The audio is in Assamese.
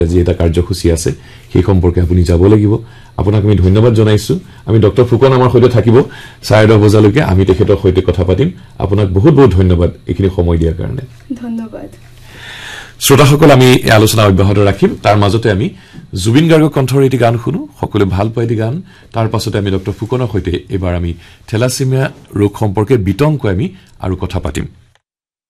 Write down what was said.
যি এটা কাৰ্যসূচী আছে সেই সম্পৰ্কে আপুনি যাব লাগিব আপোনাক আমি ধন্যবাদ জনাইছো আমি ডক্টৰ ফুকন আমাৰ সৈতে থাকিব 10:30 বজালৈকে আমি তেখেতৰ সৈতে কথা পাতিম আপোনাক বহুত বহুত ধন্যবাদ এইখিনি সময় দিয়াৰ কাৰণে ধন্যবাদ শ্ৰোতাসকল আমি এই আলোচনা অব্যাহত ৰাখিম তাৰ মাজতে আমি জুবিন গাৰ্গৰ কণ্ঠৰ এটি গান শুনো সকলোৱে ভাল পায় এই গান তাৰ পাছতে আমি ডক্টৰ ফুকনৰ সৈতে এবাৰ আমি থেলাসেমিয়া ৰোগ সম্পৰ্কে বিতংকৈ আমি আৰু কথা পাতিম